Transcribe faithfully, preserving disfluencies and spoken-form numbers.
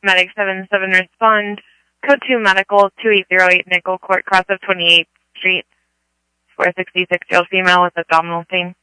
Medic seven seven respond. Code two Medical, two eight zero eight Nickel Court, cross of twenty-eighth Street, for a sixty-six-year-old female with abdominal pain.